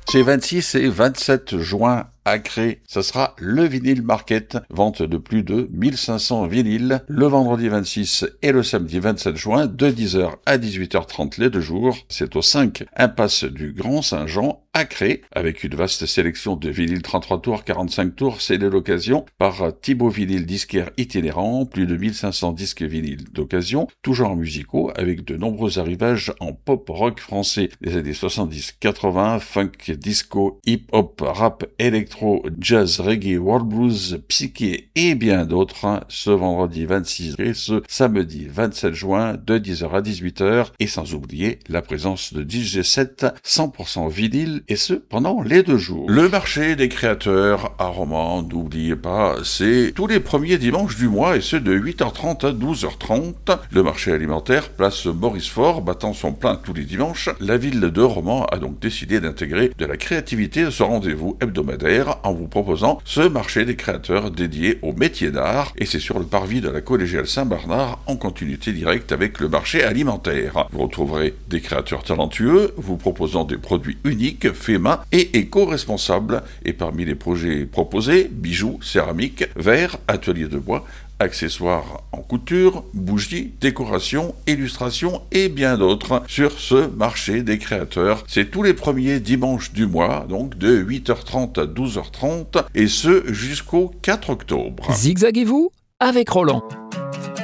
C'est 26 et 27 juin à Cré. Ça sera le Vinyl Market, vente de plus de 1500 vinyles, le vendredi 26 et le samedi 27 juin, de 10h à 18h30 les 2 jours. C'est au 5 impasse du Grand Saint-Jean à Cré, avec une vaste sélection de vinyles 33 tours, 45 tours, c'est l'occasion, par Thibaut Vinyl disquaire itinérant, plus de 1500 disques vinyles d'occasion, tous genres musicaux, avec de nombreux arrivages en pop-rock français des années 70-80, funk, disco, hip-hop, rap, électro, jazz, reggae, world blues, psyché et bien d'autres, ce vendredi 26 et ce samedi 27 juin de 10h à 18h, et sans oublier la présence de DJ 7 100% vinyle, et ce pendant les 2 jours. Le marché des créateurs à Romans, n'oubliez pas, c'est tous les premiers dimanches du mois, et ce de 8h30 à 12h30. Le marché alimentaire, place Maurice Faure, battant son plein tous les dimanches. La ville de Romans a donc décidé d'intégrer de la créativité à ce rendez-vous hebdomadaire en vous proposant ce marché des créateurs dédié aux métiers d'art, et c'est sur le parvis de la collégiale Saint-Bernard, en continuité directe avec le marché alimentaire. Vous retrouverez des créateurs talentueux vous proposant des produits uniques, faits main et éco-responsables, et parmi les projets proposés, bijoux, céramique, verre, ateliers de bois, accessoires en couture, bougies, décorations, illustrations et bien d'autres sur ce marché des créateurs. C'est tous les premiers dimanches du mois, donc de 8h30 à 12h30, et ce jusqu'au 4 octobre. Zigzaguez-vous avec Roland.